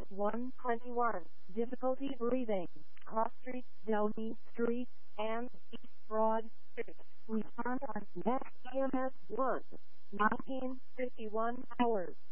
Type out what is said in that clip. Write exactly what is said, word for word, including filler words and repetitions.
one twenty-one. Difficulty breathing. Cross Street, Delney Street, and East Broad Street. Respond on next E M S one. nineteen fifty-one hours.